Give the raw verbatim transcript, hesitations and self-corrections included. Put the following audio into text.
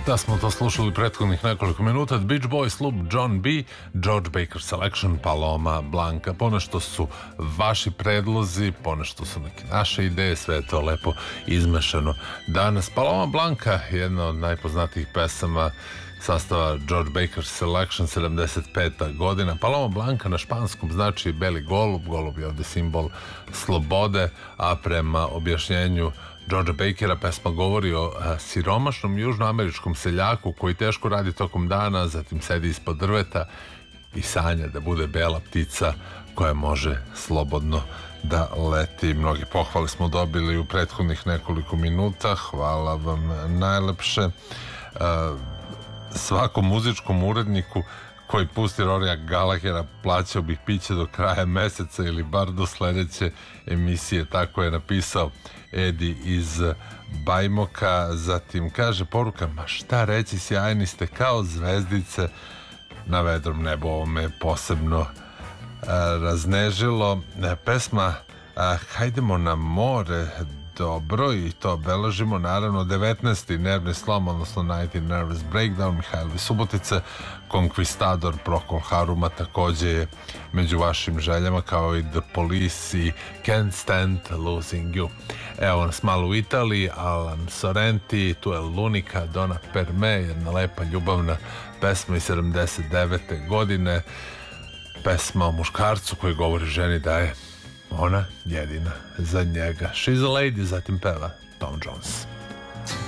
Da smo to slušali prethodnih nekoliko minuta. The Beach Boys, Loop, John B, George Baker Selection, Paloma Blanka. Ponešto su vaši predlozi, ponešto su neke naše ideje, sve je to lepo izmešano danas. Paloma Blanka, jedna od najpoznatijih pesama sastava George Baker Selection, sedamdeset peta godina. Paloma Blanka na španskom znači beli golub. Golub je ovde simbol slobode, a prema objašnjenju Georgea Bakera pesma govori o siromašnom južnoameričkom seljaku koji teško radi tokom dana, zatim sedi ispod drveta i sanja da bude bela ptica koja može slobodno da leti. Mnogi pohvale smo dobili u prethodnih nekoliko minuta. Hvala vam najlepše. Svakom muzičkom uredniku koji pusti Rorija Galahera plaćao bih piće do kraja meseca ili bar do sledeće emisije, tako je napisao Edi iz Bajmoka. Zatim kaže poruka, ma šta reći, sjajni ste kao zvezdice na vedrom nebu. Ovo me posebno a, raznežilo. Pesma a, Hajdemo na more, dobro, i to obeležimo naravno devetnaesti nervni slom, odnosno devetnaesti Nervous Breakdown Mihajlovi Subotice. Conquistador Procol Haruma takođe je među vašim željama, kao i The Police i Can't Stand Losing You. Evo nas malo u Italiji, Alan Sorrenti, tu je Lunica, Donna Per Me, jedna lepa ljubavna pesma iz sedamdeset devete godine, pesma o muškarcu koji govori ženi da je ona jedina za njega. She's a Lady, zatim peva Tom Jones.